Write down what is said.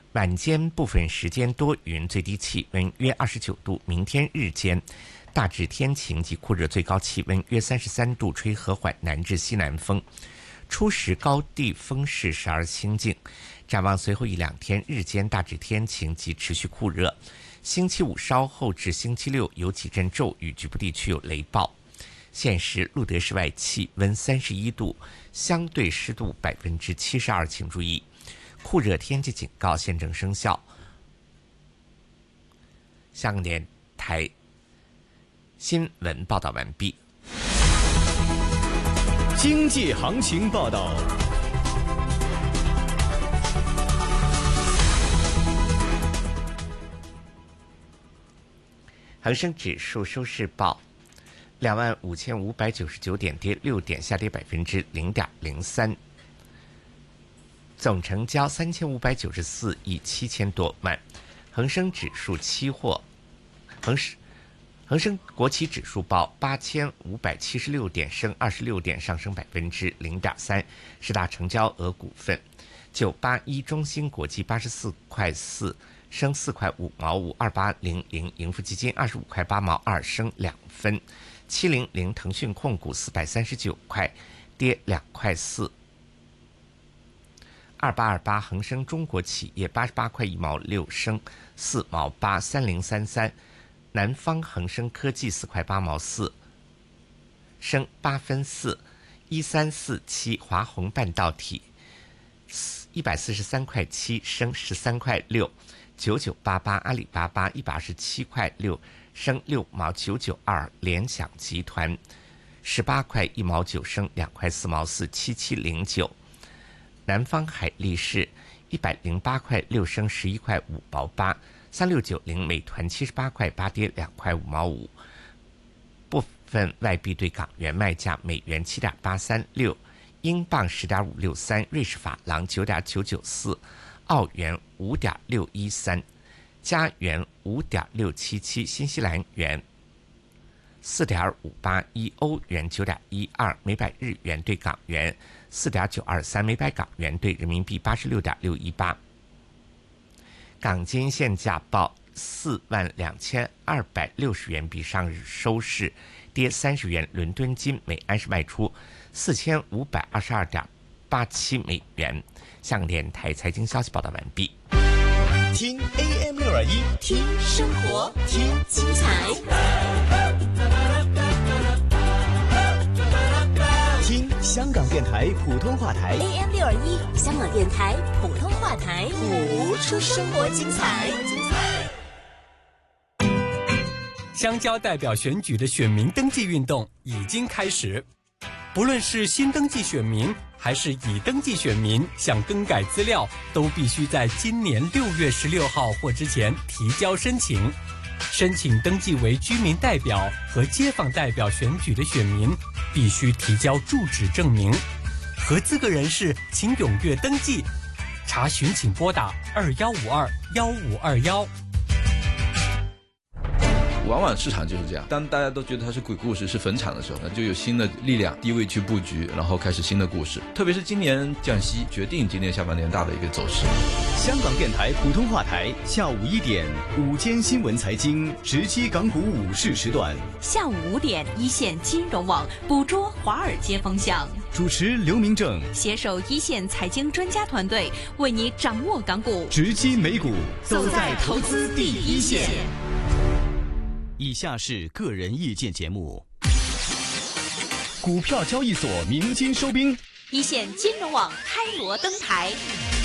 晚间部分时间多云，最低气温约29度。明天日间大致天晴及酷热，最高气温约33度，吹和缓南至西南风。初时高地风势时而清劲。展望随后一两天，日间大致天晴及持续酷热。星期五稍后至星期六有几阵骤雨，局部地区有雷暴。现时路德室外气温31度，相对湿度72%，请注意酷热天气警告现正生效。香港电台新闻报道完毕。 经济行情报道。 恒生指数收市报25599点，跌6点，下跌0.03%。总成交3594亿7000多万。恒生指数期货，恒生国企指数报8576点，升26点，上升0.3%。十大成交额股份：981中芯国际84块4，升4块5毛5；2800盈富基金25块8毛2，升2分；700腾讯控股439块，跌2块4；2828恒生中国企业88块1毛6，升4毛8；3033南方恒生科技4块8毛4，升8分4；1347华虹半导体143块7，升13块6；9988阿里巴巴127块6，升6毛992；联想集团18块1毛9，升2块4毛4；7709南方海力士108块6，升11块5毛8；3690美团78块8，跌2块5毛5。部分外币对港元卖价：美元7.836，英镑10.563，瑞士法郎9.994，澳元5.613，加元5.677，新西兰元4.581，欧元9.12，每百日元对港元4.923，每百港元对人民币86.618。港金现价报42260元，比上日收市跌30元。伦敦金每安士卖出4522.87美元。香港电台财经消息报道完毕。 听 AM621， 听生活，听精彩， 听香港电台普通话台 AM621，香港电台普通话台，谱出生活精彩。 乡郊代表选举的选民登记运动已经开始，不论是新登记选民还是已登记选民，想更改资料都必须在今年6月16号或之前提交申请。申请登记为居民代表和街坊代表选举的选民必须提交住址证明。合资格人士请踊跃登记，查询请拨打21521521。 往往市场就是这样，当大家都觉得它是鬼故事，是坟场的时候，那就有新的力量低位去布局，然后开始新的故事。特别是今年降息，决定今年下半年大的一个走势。 香港电台普通话台下午1点午间新闻财经直击港股午市时段， 下午5点一线金融网捕捉华尔街风向， 主持刘明正携手一线财经专家团队，为你掌握港股， 直击美股， 走在投资第一线。 以下是个人意见节目。股票交易所鸣金收兵， 一线金融网开锣登台。